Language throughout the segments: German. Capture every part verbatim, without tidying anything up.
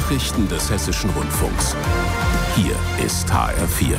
Nachrichten des Hessischen Rundfunks. Hier ist H R vier.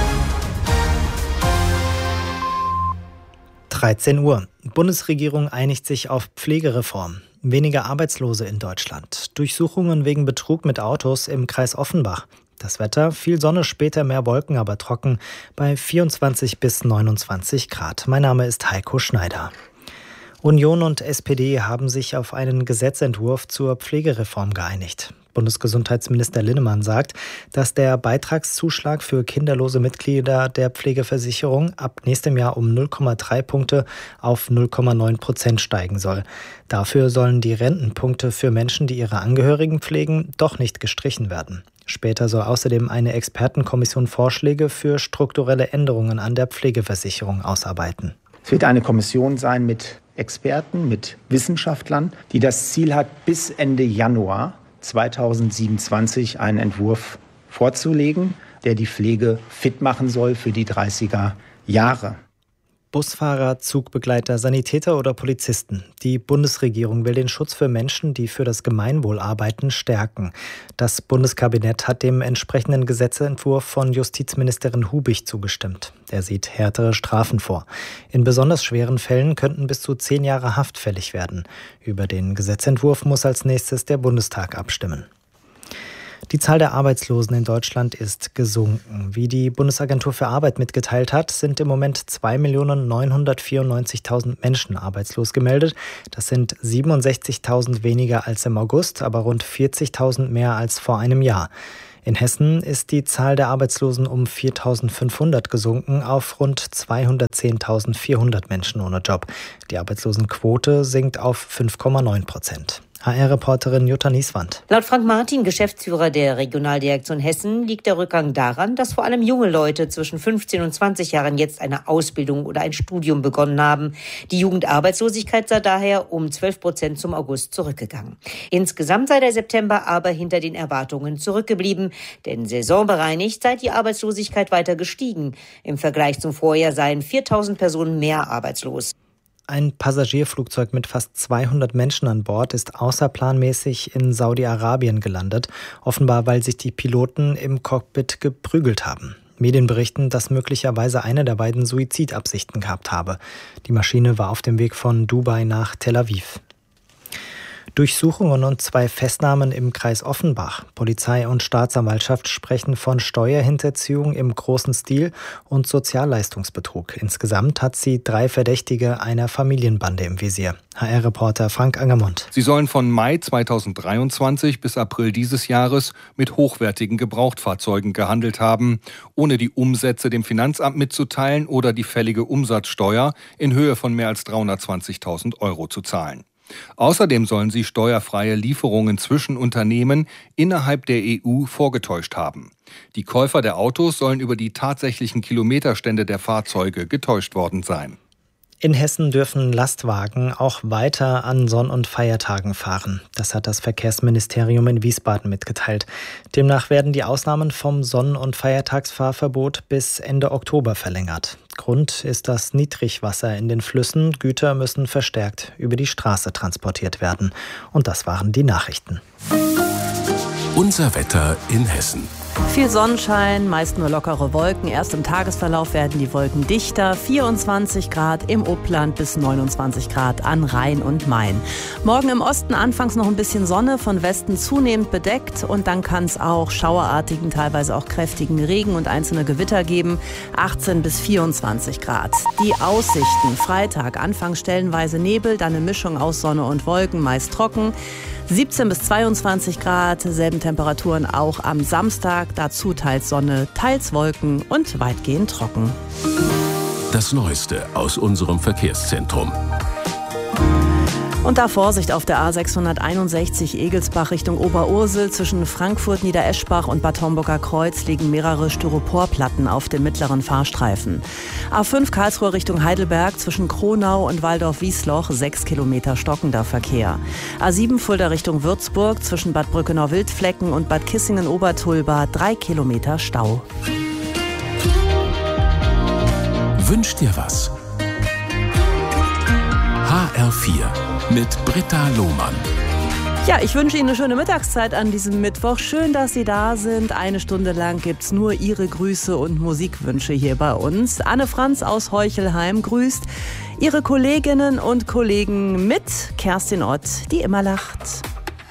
dreizehn Uhr. Bundesregierung einigt sich auf Pflegereform. Weniger Arbeitslose in Deutschland. Durchsuchungen wegen Betrug mit Autos im Kreis Offenbach. Das Wetter, viel Sonne, später mehr Wolken, aber trocken bei vierundzwanzig bis neunundzwanzig Grad. Mein Name ist Heiko Schneider. Union und S P D haben sich auf einen Gesetzentwurf zur Pflegereform geeinigt. Bundesgesundheitsminister Linnemann sagt, dass der Beitragszuschlag für kinderlose Mitglieder der Pflegeversicherung ab nächstem Jahr um null Komma drei Punkte auf null Komma neun Prozent steigen soll. Dafür sollen die Rentenpunkte für Menschen, die ihre Angehörigen pflegen, doch nicht gestrichen werden. Später soll außerdem eine Expertenkommission Vorschläge für strukturelle Änderungen an der Pflegeversicherung ausarbeiten. Es wird eine Kommission sein mit Experten, mit Wissenschaftlern, die das Ziel hat, bis Ende Januar zweitausendsiebenundzwanzig einen Entwurf vorzulegen, der die Pflege fit machen soll für die dreißiger Jahre. Busfahrer, Zugbegleiter, Sanitäter oder Polizisten. Die Bundesregierung will den Schutz für Menschen, die für das Gemeinwohl arbeiten, stärken. Das Bundeskabinett hat dem entsprechenden Gesetzentwurf von Justizministerin Hubig zugestimmt. Er sieht härtere Strafen vor. In besonders schweren Fällen könnten bis zu zehn Jahre Haft fällig werden. Über den Gesetzentwurf muss als nächstes der Bundestag abstimmen. Die Zahl der Arbeitslosen in Deutschland ist gesunken. Wie die Bundesagentur für Arbeit mitgeteilt hat, sind im Moment zwei Millionen neunhundertvierundneunzigtausend Menschen arbeitslos gemeldet. Das sind siebenundsechzigtausend weniger als im August, aber rund vierzigtausend mehr als vor einem Jahr. In Hessen ist die Zahl der Arbeitslosen um viertausendfünfhundert gesunken auf rund zweihundertzehntausendvierhundert Menschen ohne Job. Die Arbeitslosenquote sinkt auf fünf Komma neun Prozent. H R-Reporterin Jutta Nieswand. Laut Frank Martin, Geschäftsführer der Regionaldirektion Hessen, liegt der Rückgang daran, dass vor allem junge Leute zwischen fünfzehn und zwanzig Jahren jetzt eine Ausbildung oder ein Studium begonnen haben. Die Jugendarbeitslosigkeit sei daher um zwölf Prozent zum August zurückgegangen. Insgesamt sei der September aber hinter den Erwartungen zurückgeblieben, denn saisonbereinigt sei die Arbeitslosigkeit weiter gestiegen. Im Vergleich zum Vorjahr seien viertausend Personen mehr arbeitslos. Ein Passagierflugzeug mit fast zweihundert Menschen an Bord ist außerplanmäßig in Saudi-Arabien gelandet, offenbar weil sich die Piloten im Cockpit geprügelt haben. Medien berichten, dass möglicherweise einer der beiden Suizidabsichten gehabt habe. Die Maschine war auf dem Weg von Dubai nach Tel Aviv. Durchsuchungen und zwei Festnahmen im Kreis Offenbach. Polizei und Staatsanwaltschaft sprechen von Steuerhinterziehung im großen Stil und Sozialleistungsbetrug. Insgesamt hat sie drei Verdächtige einer Familienbande im Visier. H R-Reporter Frank Angermund. Sie sollen von Mai zweitausenddreiundzwanzig bis April dieses Jahres mit hochwertigen Gebrauchtfahrzeugen gehandelt haben, ohne die Umsätze dem Finanzamt mitzuteilen oder die fällige Umsatzsteuer in Höhe von mehr als dreihundertzwanzigtausend Euro zu zahlen. Außerdem sollen sie steuerfreie Lieferungen zwischen Unternehmen innerhalb der E U vorgetäuscht haben. Die Käufer der Autos sollen über die tatsächlichen Kilometerstände der Fahrzeuge getäuscht worden sein. In Hessen dürfen Lastwagen auch weiter an Sonn- und Feiertagen fahren. Das hat das Verkehrsministerium in Wiesbaden mitgeteilt. Demnach werden die Ausnahmen vom Sonn- und Feiertagsfahrverbot bis Ende Oktober verlängert. Grund ist das Niedrigwasser in den Flüssen. Güter müssen verstärkt über die Straße transportiert werden. Und das waren die Nachrichten. Unser Wetter in Hessen. Viel Sonnenschein, meist nur lockere Wolken. Erst im Tagesverlauf werden die Wolken dichter. vierundzwanzig Grad im Upland bis neunundzwanzig Grad an Rhein und Main. Morgen im Osten anfangs noch ein bisschen Sonne, von Westen zunehmend bedeckt. Und dann kann es auch schauerartigen, teilweise auch kräftigen Regen und einzelne Gewitter geben. achtzehn bis vierundzwanzig Grad. Die Aussichten: Freitag anfangs stellenweise Nebel, dann eine Mischung aus Sonne und Wolken, meist trocken. siebzehn bis zweiundzwanzig Grad, selben Temperaturen auch am Samstag. Dazu teils Sonne, teils Wolken und weitgehend trocken. Das Neueste aus unserem Verkehrszentrum. Und da Vorsicht auf der A sechshunderteinundsechzig Egelsbach Richtung Oberursel. Zwischen Frankfurt, Niedereschbach und Bad Homburger Kreuz liegen mehrere Styroporplatten auf dem mittleren Fahrstreifen. A fünf Karlsruhe Richtung Heidelberg zwischen Kronau und Waldorf-Wiesloch sechs Kilometer stockender Verkehr. A sieben Fulda Richtung Würzburg zwischen Bad Brückenau-Wildflecken und Bad Kissingen-Obertulba drei Kilometer Stau. Wünsch dir was? H R vier mit Britta Lohmann. Ja, ich wünsche Ihnen eine schöne Mittagszeit an diesem Mittwoch. Schön, dass Sie da sind. Eine Stunde lang gibt's nur Ihre Grüße und Musikwünsche hier bei uns. Anne Franz aus Heuchelheim grüßt Ihre Kolleginnen und Kollegen mit Kerstin Ott, die immer lacht.